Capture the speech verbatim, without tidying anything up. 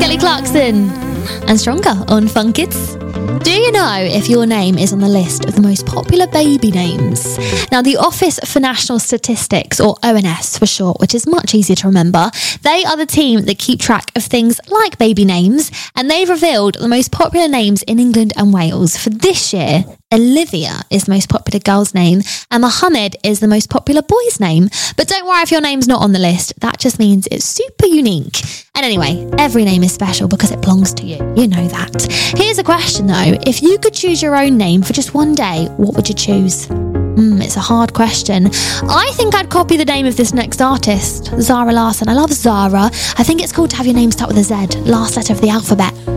Kelly Clarkson and Stronger on Fun Kids. Do you know if your name is on the list of the most popular baby names? Now, the Office for National Statistics, or O N S for short, which is much easier to remember, they are the team that keep track of things like baby names, and they've revealed the most popular names in England and Wales. For this year, Olivia is the most popular girl's name, and Mohammed is the most popular boy's name. But don't worry if your name's not on the list, that just means it's super unique. And anyway, every name is special because it belongs to you. You know that. Here's a question though. If you could choose your own name for just one day, what would you choose? Mm, it's a hard question. I think I'd copy the name of this next artist, Zara Larsson. I love Zara. I think it's cool to have your name start with a Z, last letter of the alphabet.